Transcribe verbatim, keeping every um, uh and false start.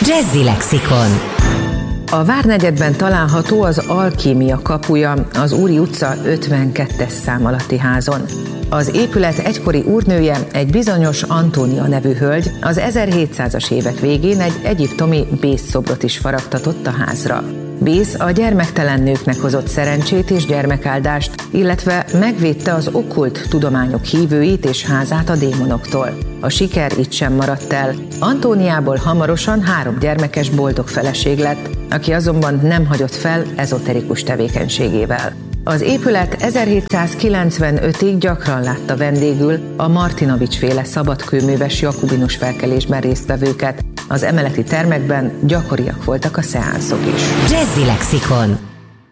Jazzy Lexikon. A Várnegyedben található az Alkímia kapuja az Úri utca ötvenkettes szám alatti házon. Az épület egykori úrnője, egy bizonyos Antónia nevű hölgy az ezerhétszázas évek végén egy egyiptomi Bész szobrot is faragtatott a házra. Bész a gyermektelen nőknek hozott szerencsét és gyermekáldást, illetve megvédte az okkult tudományok hívőit és házát a démonoktól. A siker itt sem maradt el. Antóniából hamarosan három gyermekes boldog feleség lett, aki azonban nem hagyott fel ezoterikus tevékenységével. Az épület ezerhétszázkilencvenötig gyakran látta vendégül a Martinovics-féle szabadkőműves jakubinus felkelésben résztvevőket. Az emeleti termekben gyakoriak voltak a szeánszok is. Jazzy Lexikon.